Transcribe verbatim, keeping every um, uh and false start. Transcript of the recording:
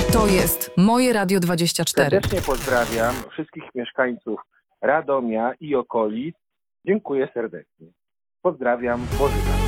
To jest Moje Radio dwadzieścia cztery. Serdecznie pozdrawiam wszystkich mieszkańców Radomia i okolic. Dziękuję serdecznie. Pozdrawiam, Bożyka.